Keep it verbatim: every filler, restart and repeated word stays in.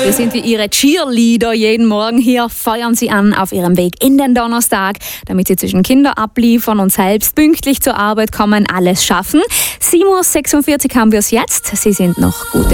Wir sind wie Ihre Cheerleader jeden Morgen hier, feuern Sie an auf Ihrem Weg in den Donnerstag, damit Sie zwischen Kinder abliefern und selbst pünktlich zur Arbeit kommen, alles schaffen. sieben Uhr sechsundvierzig haben wir es jetzt. Sie sind noch gut im